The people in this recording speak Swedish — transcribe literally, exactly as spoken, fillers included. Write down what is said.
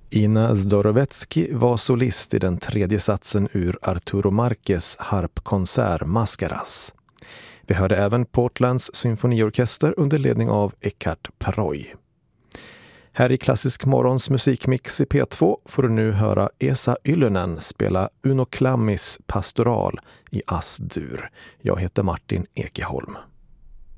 Ina Zdorovetski var solist i den tredje satsen ur Arturo Marques harpkonsert Mascaras. Vi hörde även Portlands symfoniorkester under ledning av Eckhart Proy. Här i Klassisk morgons musikmix i P två får du nu höra Esa Ylönen spela Uno Klammis pastoral i As-dur. Jag heter Martin Ekeholm.